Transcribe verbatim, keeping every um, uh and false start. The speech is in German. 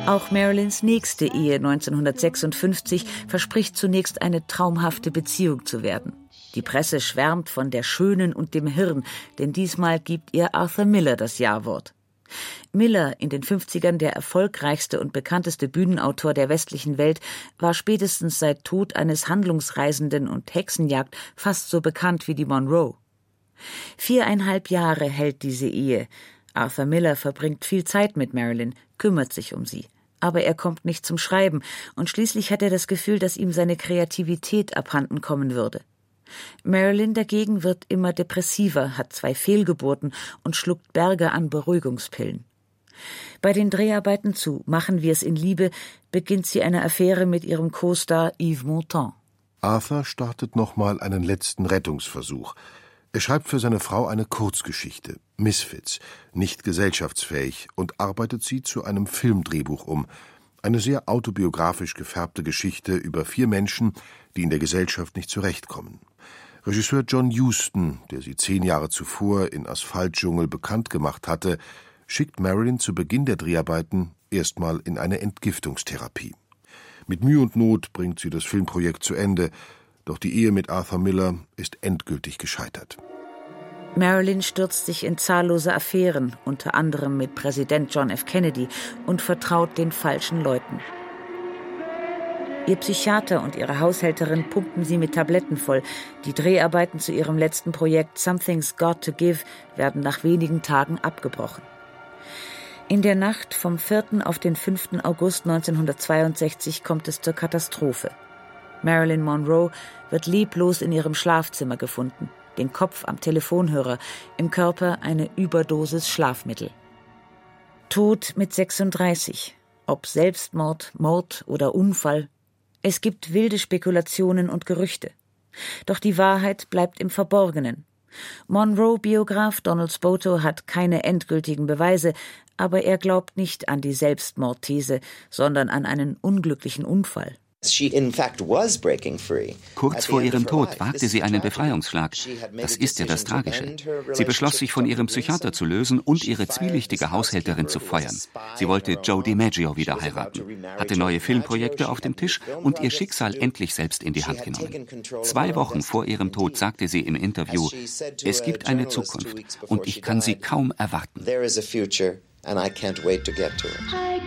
Auch Marilyns nächste Ehe neunzehnhundertsechsundfünfzig verspricht zunächst eine traumhafte Beziehung zu werden. Die Presse schwärmt von der Schönen und dem Hirn, denn diesmal gibt ihr Arthur Miller das Ja-Wort. Miller, in den fünfzigern der erfolgreichste und bekannteste Bühnenautor der westlichen Welt, war spätestens seit Tod eines Handlungsreisenden und Hexenjagd fast so bekannt wie die Monroe. Viereinhalb Jahre hält diese Ehe. Arthur Miller verbringt viel Zeit mit Marilyn, kümmert sich um sie. Aber er kommt nicht zum Schreiben und schließlich hat er das Gefühl, dass ihm seine Kreativität abhanden kommen würde. Marilyn dagegen wird immer depressiver, hat zwei Fehlgeburten und schluckt Berge an Beruhigungspillen. Bei den Dreharbeiten zu Machen wir es in Liebe beginnt sie eine Affäre mit ihrem Co-Star Yves Montand. Arthur startet nochmal einen letzten Rettungsversuch. Er schreibt für seine Frau eine Kurzgeschichte, Misfits, nicht gesellschaftsfähig, und arbeitet sie zu einem Filmdrehbuch um. Eine sehr autobiografisch gefärbte Geschichte über vier Menschen, die in der Gesellschaft nicht zurechtkommen. Regisseur John Huston, der sie zehn Jahre zuvor in Asphaltdschungel bekannt gemacht hatte, schickt Marilyn zu Beginn der Dreharbeiten erstmal in eine Entgiftungstherapie. Mit Mühe und Not bringt sie das Filmprojekt zu Ende, doch die Ehe mit Arthur Miller ist endgültig gescheitert. Marilyn stürzt sich in zahllose Affären, unter anderem mit Präsident John F. Kennedy, und vertraut den falschen Leuten. Ihr Psychiater und ihre Haushälterin pumpen sie mit Tabletten voll. Die Dreharbeiten zu ihrem letzten Projekt Something's Got to Give werden nach wenigen Tagen abgebrochen. In der Nacht vom vierten auf den fünften August neunzehnhundertzweiundsechzig kommt es zur Katastrophe. Marilyn Monroe wird leblos in ihrem Schlafzimmer gefunden, den Kopf am Telefonhörer, im Körper eine Überdosis Schlafmittel. Tod mit sechsunddreißig. Ob Selbstmord, Mord oder Unfall. Es gibt wilde Spekulationen und Gerüchte. Doch die Wahrheit bleibt im Verborgenen. Monroe-Biograf Donald Spoto hat keine endgültigen Beweise, aber er glaubt nicht an die Selbstmordthese, sondern an einen unglücklichen Unfall. Kurz vor ihrem Tod wagte sie einen Befreiungsschlag. Das ist ja das Tragische. Sie beschloss, sich von ihrem Psychiater zu lösen und ihre zwielichtige Haushälterin zu feuern. Sie wollte Joe DiMaggio wieder heiraten, hatte neue Filmprojekte auf dem Tisch und ihr Schicksal endlich selbst in die Hand genommen. Zwei Wochen vor ihrem Tod sagte sie im Interview, es gibt eine Zukunft und ich kann sie kaum erwarten.